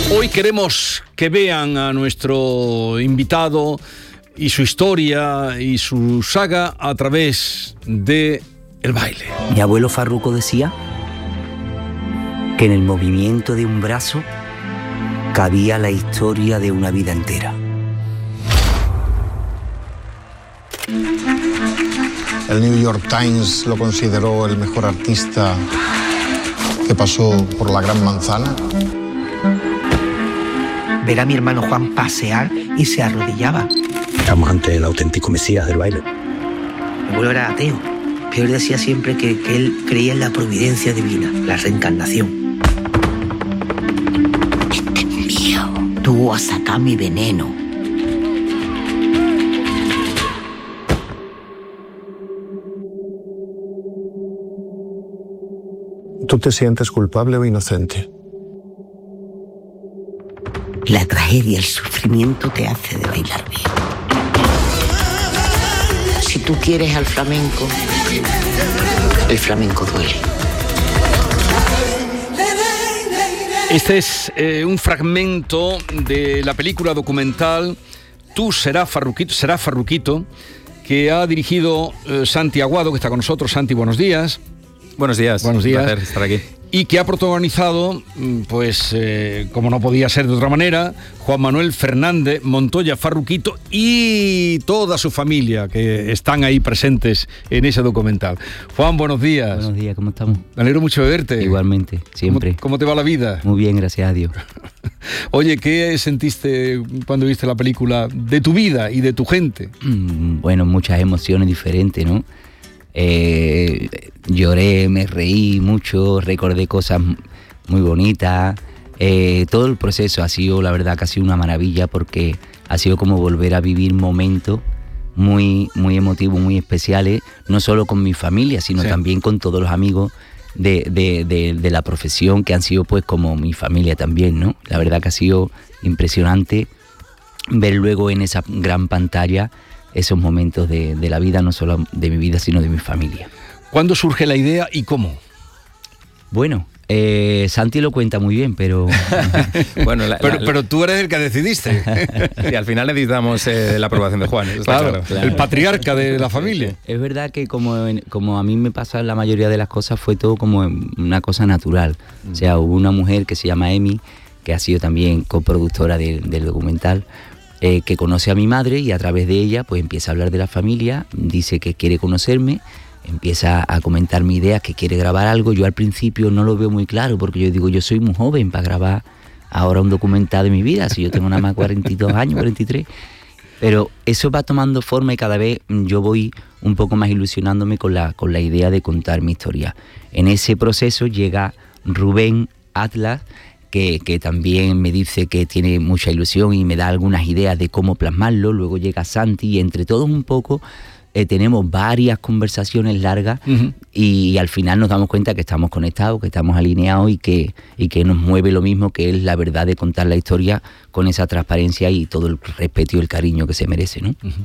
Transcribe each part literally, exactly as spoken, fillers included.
Hoy queremos que vean a nuestro invitado y su historia y su saga a través de el baile. Mi abuelo Farruco decía que en el movimiento de un brazo cabía la historia de una vida entera. El New York Times lo consideró el mejor artista que pasó por la Gran Manzana. Ver a mi hermano Juan pasear y se arrodillaba. Estamos ante el auténtico Mesías del baile. Mi abuelo era ateo, pero él decía siempre que, que él creía en la providencia divina, la reencarnación. Este es mío. Tú vas a sacar mi veneno. ¿Tú te sientes culpable o inocente? La tragedia, el sufrimiento te hace de bailar bien. Si tú quieres al flamenco, el flamenco duele. Este es eh, un fragmento de la película documental Tú serás Farruquito, serás Farruquito, que ha dirigido eh, Santi Aguado, que está con nosotros. Santi, buenos días. Buenos días. Buenos días. Un placer estar aquí. Y que ha protagonizado, pues, eh, como no podía ser de otra manera, Juan Manuel Fernández Montoya Farruquito y toda su familia que están ahí presentes en ese documental. Juan, buenos días. Buenos días, ¿cómo estamos? Me alegro mucho de verte. Igualmente, siempre. ¿Cómo, cómo te va la vida? Muy bien, gracias a Dios. Oye, ¿qué sentiste cuando viste la película de tu vida y de tu gente? Bueno, muchas emociones diferentes, ¿no? Eh, lloré, me reí mucho, recordé cosas muy bonitas. Eh, todo el proceso ha sido, la verdad, que ha sido una maravilla, porque ha sido como volver a vivir momentos muy, muy emotivos, muy especiales, no solo con mi familia, sino sí. también con todos los amigos de, de, de, de la profesión, que han sido pues como mi familia también, ¿no? La verdad que ha sido impresionante ver luego en esa gran pantalla esos momentos de, de la vida, no solo de mi vida, sino de mi familia. ¿Cuándo surge la idea y cómo? Bueno, eh, Santi lo cuenta muy bien, pero... bueno, la, pero, la, pero tú eres el que decidiste. Sí, al final necesitamos eh, la aprobación de Juan. Claro, claro. claro, el patriarca de la familia. Es verdad que como, en, como a mí me pasa la mayoría de las cosas, fue todo como una cosa natural. Mm. O sea, hubo una mujer que se llama Emi, que ha sido también coproductora de, del documental, Eh, que conoce a mi madre, y a través de ella pues empieza a hablar de la familia, dice que quiere conocerme, empieza a comentar mi idea, que quiere grabar algo. Yo al principio no lo veo muy claro, porque yo digo, yo soy muy joven para grabar ahora un documental de mi vida, si yo tengo nada más cuarenta y dos años, cuarenta y tres, pero eso va tomando forma y cada vez yo voy un poco más ilusionándome con la, con la idea de contar mi historia. En ese proceso llega Rubén Atlas, Que, que también me dice que tiene mucha ilusión y me da algunas ideas de cómo plasmarlo. Luego llega Santi y entre todos un poco eh, tenemos varias conversaciones largas, uh-huh. y, y al final nos damos cuenta que estamos conectados, que estamos alineados y que, y que nos mueve lo mismo, que es la verdad de contar la historia con esa transparencia y todo el respeto y el cariño que se merece, ¿no? Uh-huh.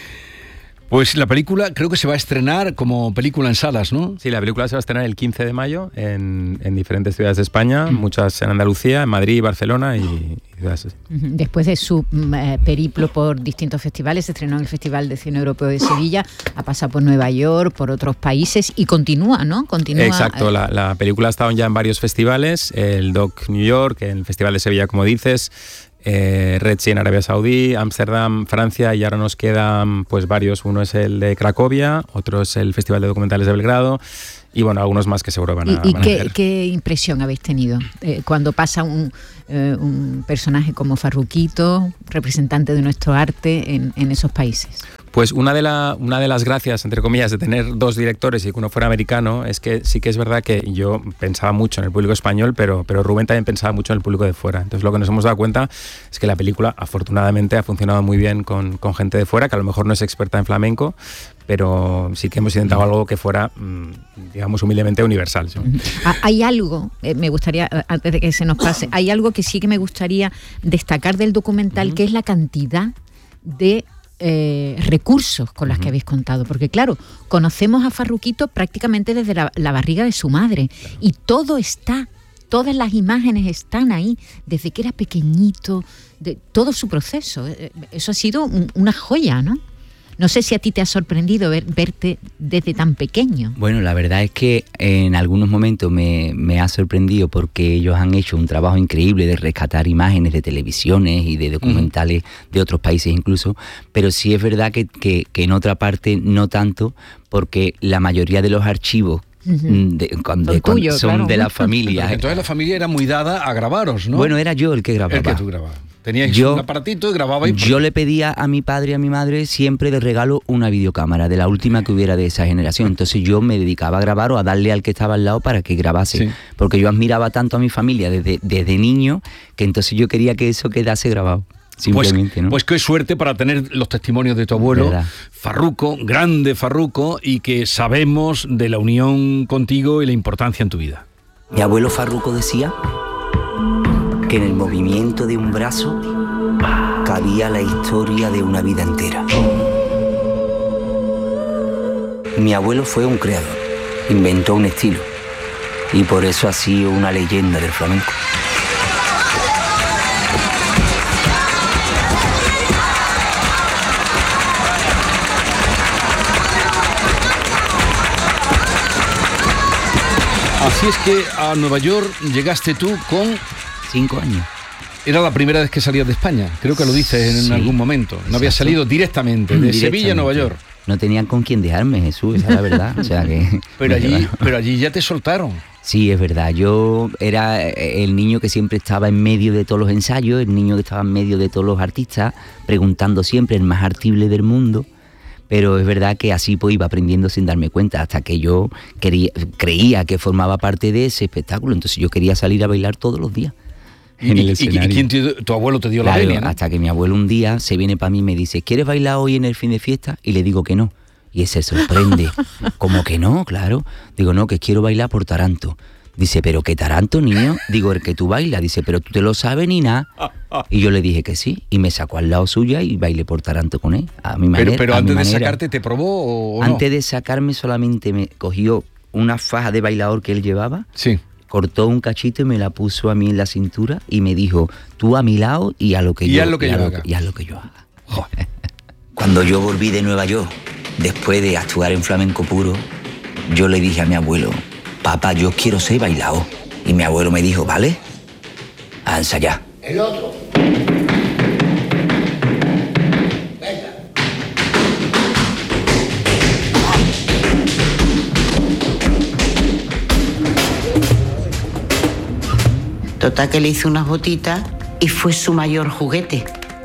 Pues la película creo que se va a estrenar como película en salas, ¿no? Sí, la película se va a estrenar el quince de mayo en, en diferentes ciudades de España, mm. muchas en Andalucía, en Madrid, Barcelona y, y ciudades así. Después de su eh, periplo por distintos festivales, se estrenó en el Festival de Cine Europeo de Sevilla, ha pasado por Nueva York, por otros países y continúa, ¿no? Continúa. Exacto, la, la película ha estado ya en varios festivales, el D O C New York, el Festival de Sevilla, como dices, Eh, Red Sea en Arabia Saudí, Ámsterdam, Francia, y ahora nos quedan pues varios. Uno es el de Cracovia, otro es el Festival de Documentales de Belgrado, y bueno, algunos más que seguro van a, ¿Y, y van a qué, hacer. qué impresión habéis tenido eh, cuando pasa un, eh, un personaje como Farruquito, representante de nuestro arte en, en esos países? Pues una de, la, una de las gracias, entre comillas, de tener dos directores y que uno fuera americano, es que sí que es verdad que yo pensaba mucho en el público español, pero, pero Rubén también pensaba mucho en el público de fuera. Entonces lo que nos hemos dado cuenta es que la película, afortunadamente, ha funcionado muy bien con, con gente de fuera, que a lo mejor no es experta en flamenco, pero sí que hemos intentado algo que fuera, digamos, humildemente universal, ¿sí? Hay algo, eh, me gustaría, antes de que se nos pase, hay algo que sí que me gustaría destacar del documental, uh-huh. que es la cantidad de Eh, recursos con las uh-huh. que habéis contado, porque claro, conocemos a Farruquito prácticamente desde la, la barriga de su madre, claro. y todo está todas las imágenes están ahí, desde que era pequeñito, de todo su proceso. Eso ha sido un, una joya, ¿no? No sé si a ti te ha sorprendido ver, verte desde tan pequeño. Bueno, la verdad es que en algunos momentos me, me ha sorprendido porque ellos han hecho un trabajo increíble de rescatar imágenes de televisiones y de documentales uh-huh. de otros países incluso, pero sí es verdad que, que, que en otra parte no tanto, porque la mayoría de los archivos Uh-huh. De, cuando, de, cuando tuyo, son claro. de la familia. Entonces la familia era muy dada a grabaros, ¿no? Bueno, era yo el que grababa. El que tú grababas. Teníais yo, un aparatito y grababais. Yo le pedía a mi padre y a mi madre siempre de regalo una videocámara, de la última que hubiera de esa generación. Entonces yo me dedicaba a grabar o a darle al que estaba al lado para que grabase. Sí. Porque yo admiraba tanto a mi familia desde, desde niño, que entonces yo quería que eso quedase grabado. Simplemente, pues, ¿no? Pues qué suerte para tener los testimonios de tu abuelo, ¿verdad? Farruco, grande Farruco, y que sabemos de la unión contigo y la importancia en tu vida. Mi abuelo Farruco decía que en el movimiento de un brazo cabía la historia de una vida entera. Mi abuelo fue un creador, inventó un estilo, y por eso ha sido una leyenda del flamenco. Así es que a Nueva York llegaste tú con... Cinco años. Era la primera vez que salías de España, creo que lo dices en sí, algún momento. No exacto. Habías salido directamente, de directamente. Sevilla a Nueva York. No tenían con quién dejarme, Jesús, esa es la verdad. O sea que pero, allí, pero allí ya te soltaron. Sí, es verdad. Yo era el niño que siempre estaba en medio de todos los ensayos, el niño que estaba en medio de todos los artistas, preguntando siempre, el más artible del mundo. Pero es verdad que así pues iba aprendiendo sin darme cuenta, hasta que yo quería, creía que formaba parte de ese espectáculo. Entonces yo quería salir a bailar todos los días. En ¿Y, el escenario. ¿Y quién te, tu abuelo te dio claro, la venia, ¿no? Hasta que mi abuelo un día se viene para mí y me dice, ¿quieres bailar hoy en el fin de fiesta? Y le digo que no. Y él se sorprende. ¿Cómo que no? Claro. Digo, no, que quiero bailar por Taranto. Dice, ¿pero qué Taranto, niño? Digo, el que tú bailas. Dice, ¿pero tú te lo sabes ni nada? Y yo le dije que sí. Y me sacó al lado suya y bailé por Taranto con él. A mi manera. Pero, pero a antes mi de manera. sacarte, ¿te probó o no? Antes de sacarme solamente me cogió una faja de bailador que él llevaba. Sí. Cortó un cachito y me la puso a mí en la cintura y me dijo, tú a mi lado y a lo que y yo, haz lo que y yo a haga. Lo, y haz lo que yo haga. Joder. Cuando yo volví de Nueva York, después de actuar en flamenco puro, yo le dije a mi abuelo, papá, yo quiero ser bailador. Y mi abuelo me dijo, vale, a ensayar. El otro. Venga. Total que le hice unas botitas y fue su mayor juguete.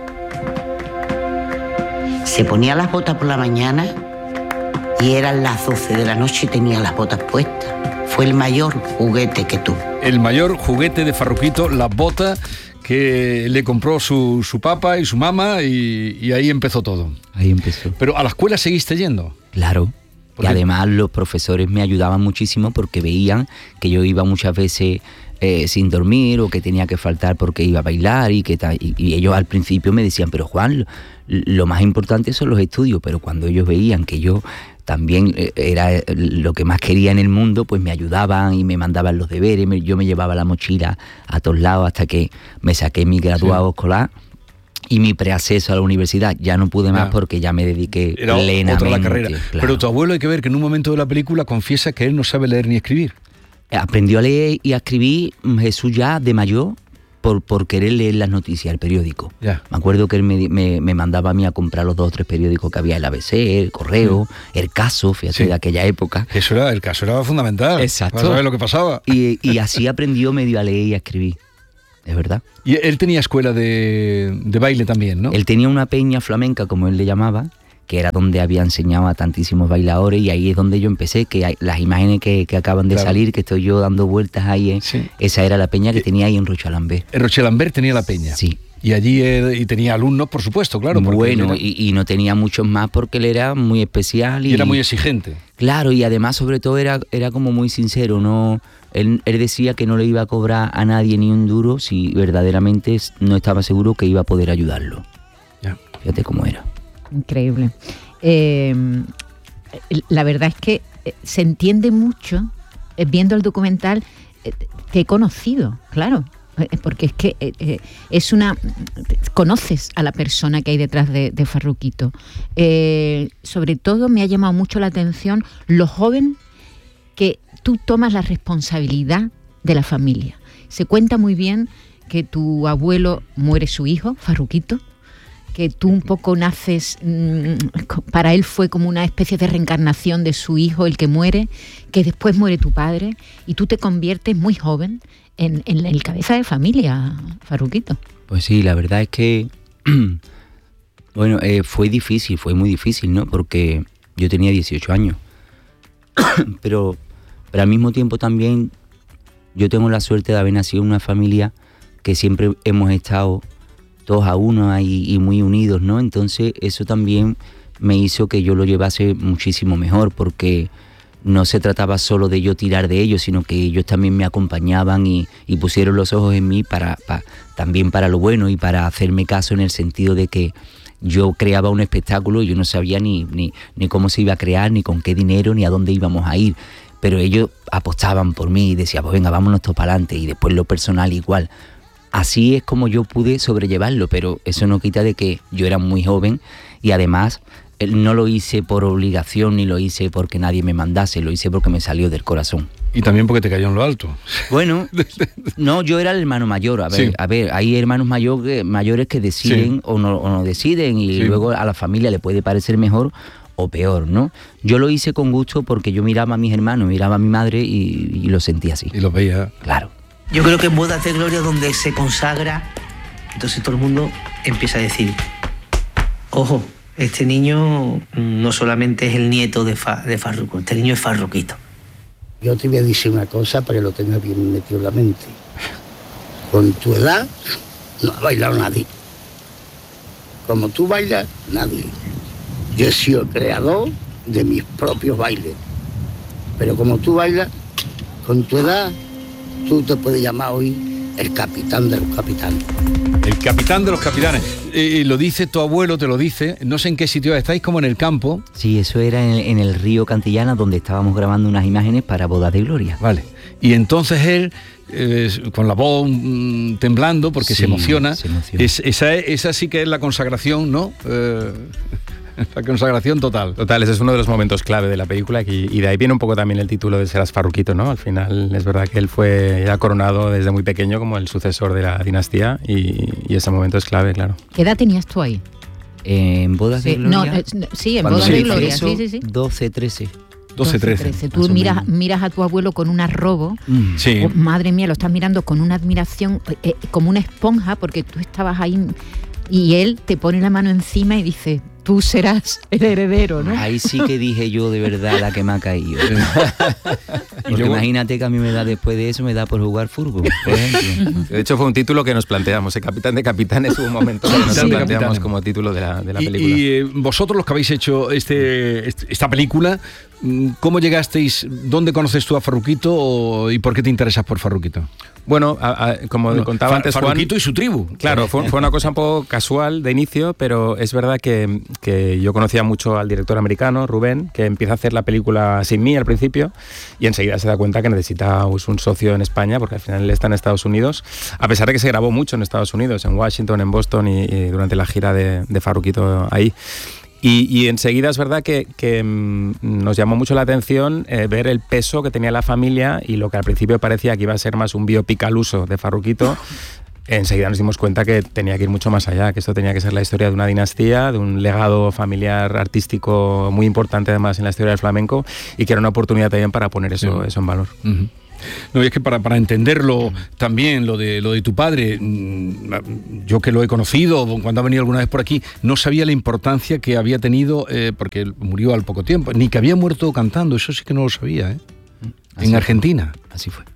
Se ponía las botas por la mañana y eran las doce de la noche y tenía las botas puestas. Fue el mayor juguete que tuvo. El mayor juguete de Farruquito, las botas que le compró su, su papá y su mamá y, y ahí empezó todo. Ahí empezó. Pero a la escuela seguiste yendo. Claro. Y además los profesores me ayudaban muchísimo porque veían que yo iba muchas veces eh, sin dormir o que tenía que faltar porque iba a bailar y que ta- y, y ellos al principio me decían, pero Juan, lo, lo más importante son los estudios, pero cuando ellos veían que yo también era lo que más quería en el mundo, pues me ayudaban y me mandaban los deberes, me, yo me llevaba la mochila a todos lados hasta que me saqué mi graduado sí. escolar y mi preacceso a la universidad. Ya no pude más ya. porque ya me dediqué era plenamente. Otra la carrera. Claro. Pero tu abuelo hay que ver que en un momento de la película confiesa que él no sabe leer ni escribir. Aprendió a leer y a escribir Jesús ya de mayor por, por querer leer las noticias, el periódico. Ya. Me acuerdo que él me, me, me mandaba a mí a comprar los dos o tres periódicos que había, el A B C, el Correo, sí. el Caso, fíjate, sí. de aquella época. Eso era, el Caso era fundamental. Exacto. Para saber lo que pasaba. Y, y así aprendió medio a leer y a escribir. Es verdad. Y él tenía escuela de, de baile también, ¿no? Él tenía una peña flamenca, como él le llamaba, que era donde había enseñado a tantísimos bailadores, y ahí es donde yo empecé, que hay, las imágenes que, que acaban de claro. salir, que estoy yo dando vueltas ahí, eh, sí. esa era la peña que tenía ahí en Rochelambert. En Rochelambert tenía la peña. Sí. Y allí eh, y tenía alumnos, por supuesto, claro. Bueno, era... y, y no tenía muchos más porque él era muy especial. Y, y era muy exigente. Claro, y además sobre todo era, era como muy sincero, ¿no? Él, él decía que no le iba a cobrar a nadie ni un duro si verdaderamente no estaba seguro que iba a poder ayudarlo. Ya. Fíjate cómo era. Increíble. Eh, la verdad es que se entiende mucho, eh, viendo el documental, te he conocido, claro. Porque es que eh, es una... conoces a la persona que hay detrás de, de Farruquito. Eh, sobre todo me ha llamado mucho la atención lo joven que tú tomas la responsabilidad de la familia. Se cuenta muy bien que tu abuelo muere su hijo, Farruquito, que tú un poco naces, mmm, para él fue como una especie de reencarnación de su hijo, el que muere, que después muere tu padre, y tú te conviertes muy joven en, en el cabeza de familia, Farruquito. Pues sí, la verdad es que, bueno, eh, fue difícil, fue muy difícil, ¿no? Porque yo tenía dieciocho años, pero, pero al mismo tiempo también yo tengo la suerte de haber nacido en una familia que siempre hemos estado todos a uno ahí y muy unidos, ¿no? Entonces eso también me hizo que yo lo llevase muchísimo mejor, porque no se trataba solo de yo tirar de ellos, sino que ellos también me acompañaban y, y pusieron los ojos en mí para, para también para lo bueno y para hacerme caso, en el sentido de que yo creaba un espectáculo y yo no sabía ni, ni, ni cómo se iba a crear, ni con qué dinero, ni a dónde íbamos a ir, pero ellos apostaban por mí y decían, pues venga, vámonos todos para adelante, y después lo personal igual. Así es como yo pude sobrellevarlo, pero eso no quita de que yo era muy joven y además no lo hice por obligación ni lo hice porque nadie me mandase, lo hice porque me salió del corazón. Y también porque te cayó en lo alto. Bueno, no, yo era el hermano mayor. A ver, sí. a ver, hay hermanos mayor, mayores que deciden sí. o, no, o no deciden y sí. luego a la familia le puede parecer mejor o peor, ¿no? Yo lo hice con gusto porque yo miraba a mis hermanos, miraba a mi madre y, y lo sentía así. Y lo veía. Claro. Yo creo que en Bodas de Gloria, donde se consagra, entonces todo el mundo empieza a decir, ojo, este niño no solamente es el nieto de, Fa, de Farruko, este niño es Farruquito. Yo te voy a decir una cosa para que lo tengas bien metido en la mente. Con tu edad no ha bailado nadie. Como tú bailas, nadie. Yo he sido el creador de mis propios bailes. Pero como tú bailas, con tu edad, tú te puedes llamar hoy el capitán de los capitanes. El capitán de los capitanes. Eh, lo dice tu abuelo, te lo dice. No sé en qué sitio estáis, como en el campo. Sí, eso era en, en el río Cantillana, donde estábamos grabando unas imágenes para Bodas de Gloria. Vale. Y entonces él, eh, con la voz mm, temblando, porque sí, se emociona. Se emociona. Es, esa, esa sí que es la consagración, ¿no? Eh... La consagración total. Total, ese es uno de los momentos clave de la película y, y de ahí viene un poco también el título de Serás Farruquito, ¿no? Al final es verdad que él fue ya coronado desde muy pequeño como el sucesor de la dinastía y, y ese momento es clave, claro. ¿Qué edad tenías tú ahí? Eh, en Bodas sí, de Gloria. No, eh, sí, en Bodas de Gloria, sí, sí, sí. doce, trece. doce, trece. Tú miras, miras a tu abuelo con un arrobo. Mm, sí. Oh, madre mía, lo estás mirando con una admiración, eh, como una esponja, porque tú estabas ahí y él te pone la mano encima y dice, tú serás el heredero, ¿no? Ahí sí que dije yo de verdad la que me ha caído. Porque yo, imagínate que a mí me da después de eso, me da por jugar fútbol, por ejemplo. De hecho fue un título que nos planteamos, el capitán de capitanes, hubo un momento que nos sí, planteamos capitanes. Como título de la, de la y, película. Y eh, vosotros los que habéis hecho este, esta película, ¿cómo llegasteis? ¿Dónde conoces tú a Farruquito y por qué te interesas por Farruquito? Bueno, a, a, como bueno, contaba Far, antes Juan... Farruquito y su tribu. Claro, fue, fue una cosa un poco casual de inicio, pero es verdad que, que yo conocía mucho al director americano, Rubén, que empieza a hacer la película sin mí al principio y enseguida se da cuenta que necesita pues, un socio en España, porque al final él está en Estados Unidos, a pesar de que se grabó mucho en Estados Unidos, en Washington, en Boston y, y durante la gira de, de Farruquito ahí. Y, y enseguida es verdad que, que mmm, nos llamó mucho la atención eh, ver el peso que tenía la familia y lo que al principio parecía que iba a ser más un biopic al uso de Farruquito. Enseguida nos dimos cuenta que tenía que ir mucho más allá, que esto tenía que ser la historia de una dinastía, de un legado familiar artístico muy importante además en la historia del flamenco y que era una oportunidad también para poner eso, sí. eso en valor. Uh-huh. No, y es que para, para entenderlo también, lo de, lo de tu padre, yo que lo he conocido cuando ha venido alguna vez por aquí, no sabía la importancia que había tenido, eh, porque murió al poco tiempo, ni que había muerto cantando, eso sí que no lo sabía, ¿eh? En fue. Argentina. Así fue.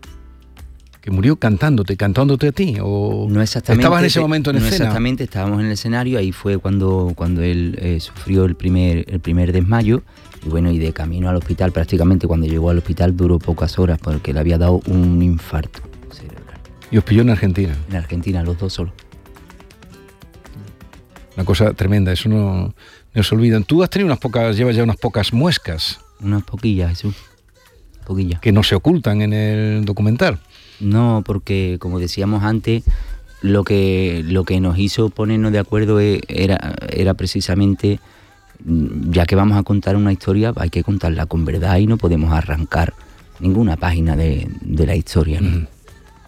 Que murió cantándote, cantándote a ti, o no exactamente, estabas en ese momento en no escena. Exactamente, estábamos en el escenario, ahí fue cuando, cuando él eh, sufrió el primer, el primer desmayo. Y bueno, y de camino al hospital, prácticamente cuando llegó al hospital duró pocas horas porque le había dado un infarto cerebral. ¿Y os pilló en Argentina? En Argentina, los dos solos. Una cosa tremenda, eso no, no se olvidan. Tú has tenido unas pocas, llevas ya unas pocas muescas. Unas poquillas, Jesús. poquillas. Que no se ocultan en el documental. No, porque como decíamos antes, lo que lo que nos hizo ponernos de acuerdo era, era precisamente, ya que vamos a contar una historia, hay que contarla con verdad y no podemos arrancar ninguna página de, de la historia, ¿no? Uh-huh.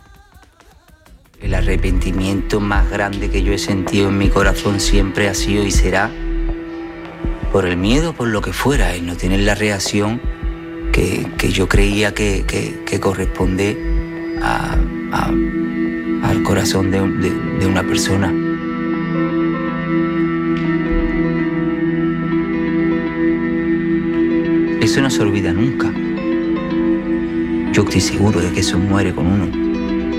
El arrepentimiento más grande que yo he sentido en mi corazón siempre ha sido y será por el miedo, por lo que fuera, el no tener la reacción que, que yo creía que, que, que corresponde a, a, al corazón de, de, de una persona. Eso no se olvida nunca. Yo estoy seguro de que eso muere con uno.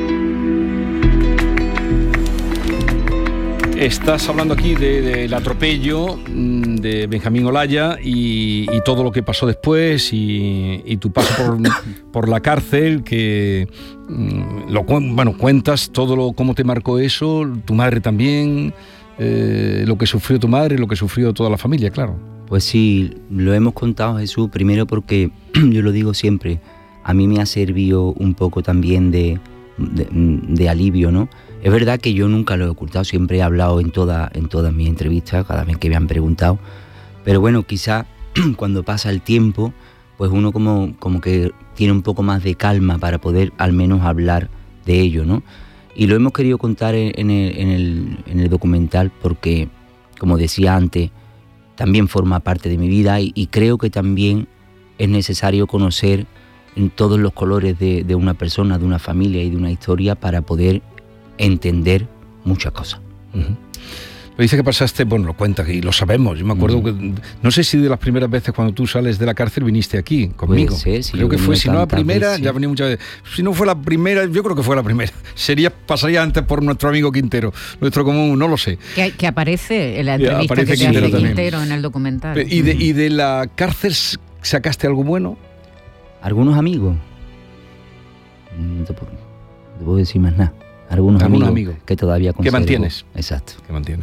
Estás hablando aquí del de, de atropello de Benjamín Olaya y, y todo lo que pasó después y, y tu paso por, por la cárcel, que lo, bueno, cuentas todo lo, cómo te marcó eso, tu madre también, eh, lo que sufrió tu madre, lo que sufrió toda la familia, claro. Pues sí, lo hemos contado, Jesús, primero porque yo lo digo siempre, a mí me ha servido un poco también de, de, de alivio, ¿no? Es verdad que yo nunca lo he ocultado, siempre he hablado en, toda, en todas mis entrevistas, cada vez que me han preguntado, pero bueno, quizá cuando pasa el tiempo, pues uno como, como que tiene un poco más de calma para poder al menos hablar de ello, ¿no? Y lo hemos querido contar en, en, el, en, el, en el documental porque, como decía antes, también forma parte de mi vida y, y creo que también es necesario conocer en todos los colores de, de una persona, de una familia y de una historia para poder entender muchas cosas. Uh-huh. Me dice que pasaste, bueno, lo cuentas y lo sabemos, yo me acuerdo uh-huh. que, no sé si de las primeras veces cuando tú sales de la cárcel viniste aquí conmigo. Ser, si creo que fue, si no la primera, veces. Ya venía muchas veces. Si no fue la primera, yo creo que fue la primera. Sería, pasaría antes por nuestro amigo Quintero, nuestro común, no lo sé. Que, que aparece en la entrevista aparece que te Quintero, hace Quintero en el documental. ¿Y de, ¿Y de la cárcel sacaste algo bueno? ¿Algunos amigos? No te puedo, no te puedo decir más nada. Algunos, Algunos amigos, amigos que todavía conservo. Que mantienes. Exacto. Que mantienes.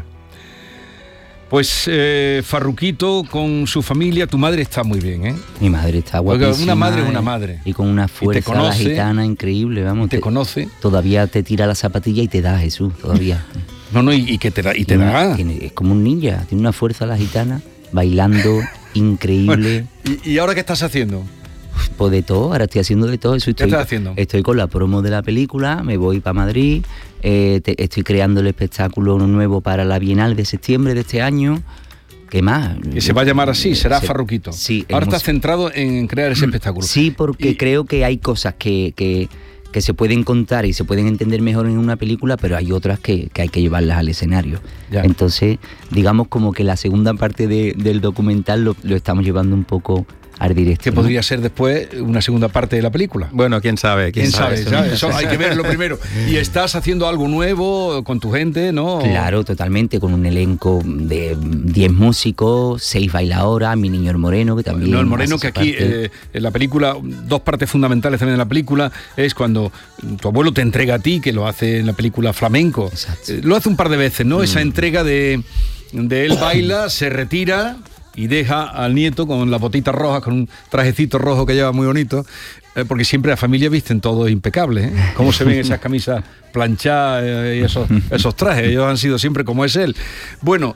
Pues eh, Farruquito con su familia, tu madre está muy bien, ¿eh? Mi madre está guapísima. Porque una madre es una madre. Y con una fuerza conoce, la gitana increíble, vamos. Te, te conoce. Todavía te tira la zapatilla y te da, Jesús, todavía. No, no, y, y que te da. Y te tiene, da. Tiene, es como un ninja, tiene una fuerza la gitana, bailando increíble. Bueno, ¿y, ¿Y ahora qué estás haciendo? Pues de todo, ahora estoy haciendo de todo eso. Estoy, ¿Qué estás haciendo? Estoy con la promo de la película, me voy para Madrid, eh, te, estoy creando el espectáculo nuevo para la Bienal de septiembre de este año. ¿Qué más? Que se va a llamar así, será se, Farruquito. Sí. Ahora estás centrado en crear ese espectáculo. Sí, porque y... creo que hay cosas que, que, que se pueden contar y se pueden entender mejor en una película, pero hay otras que, que hay que llevarlas al escenario. Ya. Entonces, digamos como que la segunda parte de, del documental lo, lo estamos llevando un poco al directo. Que ¿no? podría ser después una segunda parte de la película. Bueno, quién sabe. ¿Quién, ¿Quién sabe? sabe eso, eso hay que verlo primero. Y estás haciendo algo nuevo con tu gente, ¿no? Claro, totalmente, con un elenco de diez músicos, seis bailadoras, mi niño el Moreno, que también... No, el Moreno, que aquí eh, en la película, dos partes fundamentales también de la película, es cuando tu abuelo te entrega a ti, que lo hace en la película Flamenco. Eh, lo hace un par de veces, ¿no? Mm. Esa entrega de, de él baila, se retira... y deja al nieto con las botitas rojas, con un trajecito rojo que lleva muy bonito, eh, porque siempre la familia visten todo impecable, ¿eh? Cómo se ven esas camisas planchadas eh, y esos, esos trajes, ellos han sido siempre como es él. Bueno,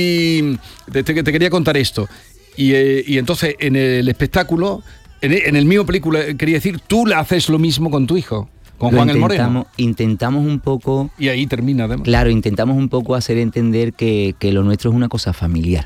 y te, te quería contar esto, y, eh, y entonces en el espectáculo, en el, en el mismo película, quería decir, tú le haces lo mismo con tu hijo. Con Juan el Moreno. Intentamos un poco... Y ahí termina, además. Claro, intentamos un poco hacer entender que, que lo nuestro es una cosa familiar.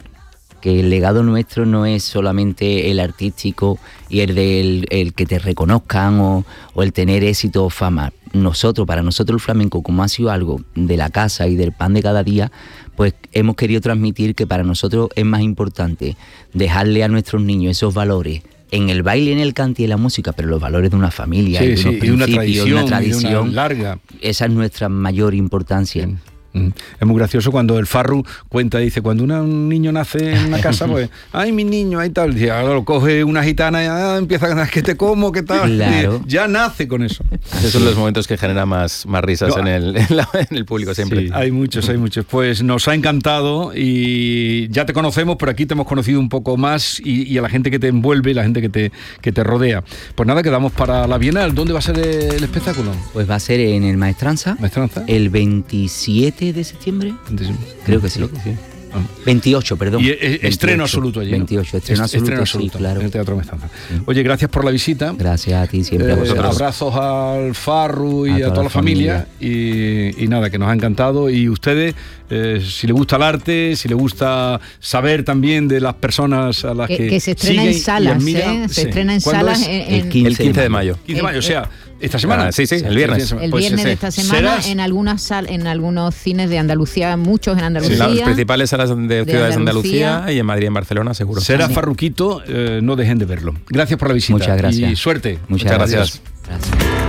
Que el legado nuestro no es solamente el artístico y el del el que te reconozcan o, o el tener éxito o fama. Nosotros, para nosotros el flamenco, como ha sido algo de la casa y del pan de cada día, pues hemos querido transmitir que para nosotros es más importante dejarle a nuestros niños esos valores en el baile, en el cante y en la música, pero los valores de una familia, sí, y de sí, unos y una tradición, una tradición y una larga. Esa es nuestra mayor importancia. Bien. Es muy gracioso cuando el Farru cuenta, dice, cuando una, un niño nace en una casa, pues, ay, mi niño, ahí tal, y ahora lo coge una gitana y ah, empieza a ganar, que te como, que tal, claro. Ya nace con eso. Esos son los momentos que generan más, más risas no, en, el, en, la, en el público siempre. Sí, hay muchos, hay muchos. Pues nos ha encantado y ya te conocemos, pero aquí te hemos conocido un poco más y, y a la gente que te envuelve y la gente que te, que te rodea. Pues nada, quedamos para la Bienal. ¿Dónde va a ser el espectáculo? Pues va a ser en el Maestranza, Maestranza. el veintisiete de septiembre. Creo que sí. Creo que sí. Ah. veintiocho, perdón. Y es, estreno absoluto allí, ¿no? veintiocho, estreno es, absoluto, estreno absoluto sí, claro. En el Teatro Maestranza. Sí. Oye, gracias por la visita. Gracias a ti, siempre eh, a vosotros. Abrazos al Farru y a, a toda, toda la familia. familia. Y, y nada, que nos ha encantado. Y ustedes, eh, si les gusta el arte, si les gusta saber también de las personas a las que, que, que se estrena en salas, ¿eh? Se sí. estrena en salas en, el quince, el quince de mayo. quince de mayo, o sea, esta semana. Ah, sí, sí, el viernes. El pues viernes sí, de esta semana ¿serás? en algunas sal, en algunos cines de Andalucía, muchos en Andalucía. Sí, las principales salas de, de ciudades de Andalucía. Andalucía y en Madrid y en Barcelona, seguro. Será Farruquito, eh, no dejen de verlo. Gracias por la visita. Muchas gracias. Y suerte. Muchas, Muchas gracias. gracias. gracias.